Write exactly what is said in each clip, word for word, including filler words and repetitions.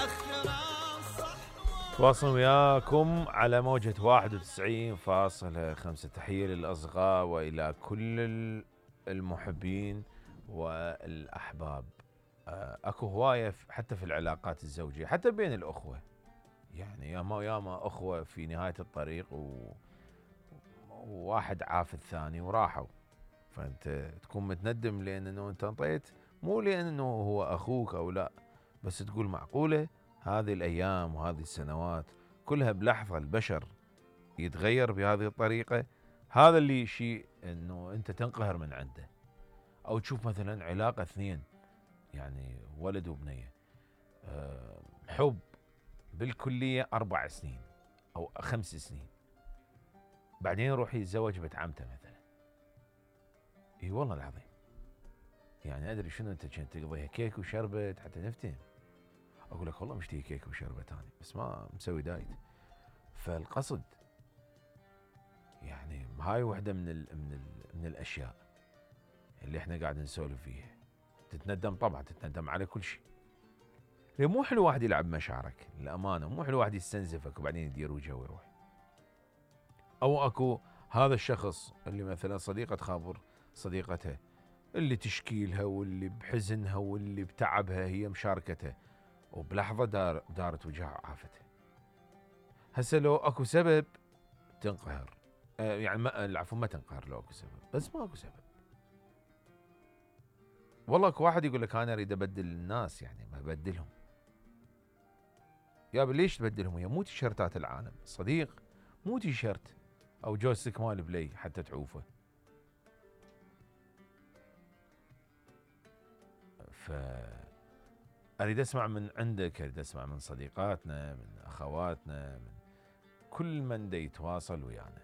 تواصل وياكم على موجة واحد وتسعين فاصلة خمسة. تحية للأصدقاء وإلى كل المحبين والأحباب. أكو هواية حتى في العلاقات الزوجية، حتى بين الأخوة، يعني ياما ياما أخوة في نهاية الطريق و... وواحد عاف الثاني وراحوا، فأنت تكون متندم لأنه أنت انطيت، مو لأنه هو أخوك أو لا، بس تقول معقولة هذه الأيام وهذه السنوات كلها بلحظة البشر يتغير بهذه الطريقة. هذا اللي شيء أنه أنت تنقهر من عنده. أو تشوف مثلا علاقة اثنين، يعني ولد وبنية، حب بالكلية أربع سنين أو خمس سنين، بعدين يروح يتزوج بنت عمته مثلا. اي والله العظيم، يعني ادري شنو انت كنت تقضيها كيك وشربت حتى نفتهم. اقول لك والله مشتهي كيك وشربت انا، بس ما مسوي دايت. فالقصد يعني هاي وحده من ال من ال من الاشياء اللي احنا قاعد نسولف فيها. تتندم طبعا، تتندم على كل شيء. مو حلو واحد يلعب مشاعرك للامانه، مو حلو واحد يستنزفك وبعدين يدير وجهه ويروح. او اكو هذا الشخص اللي مثلا صديقه خابر صديقتها، اللي تشكيلها واللي بحزنها واللي بتعبها هي مشاركتها، وبلحظه دار دارت وجهها وعافتها. هسه لو اكو سبب تنقهر، آه يعني ما العفو ما تنقهر لو اكو سبب، بس ما اكو سبب. والله اكو واحد يقول لك انا اريد ابدل الناس، يعني ما ابدلهم. يا ليش تبدلهم؟ هي مو تيشيرتات العالم صديق، مو تيشيرت او جوستيك مال بلاي حتى تعوفه. ف اريد اسمع من عندك، اريد اسمع من صديقاتنا، من اخواتنا، من كل من دا يتواصل ويانا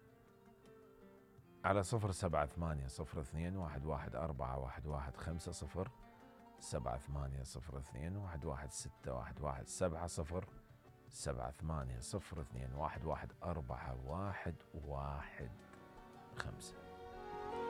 على صفر سبعة ثمانية صفر اثنين واحد واحد أربعة واحد واحد خمسة صفر سبعة ثمانية صفر اثنين واحد واحد ستة واحد واحد سبعة صفر سبعة ثمانية صفر اثنين واحد واحد أربعة واحد واحد خمسة.